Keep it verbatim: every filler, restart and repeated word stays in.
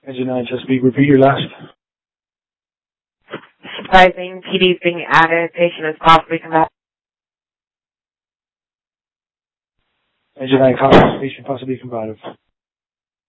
Engine nine, Chesapeake, repeat your last. Surprising, P Ds being added, patient is possibly combative. Engine nine, copy, patient possibly combative.